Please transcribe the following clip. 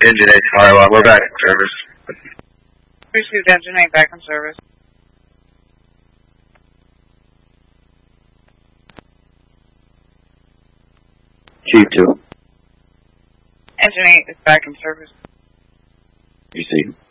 Engine 8 Firewall, we're back in service. Received Engine 8 back in service. Chief 2. Engine 8 is back in service. You see.